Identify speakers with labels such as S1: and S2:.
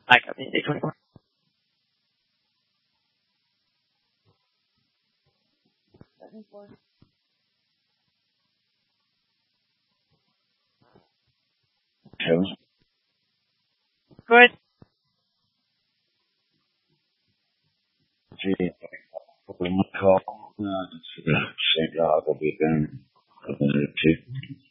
S1: I got me day 24.
S2: Kevin?
S1: Good.
S2: Gee, couple of my call. Just St. Dog will be down.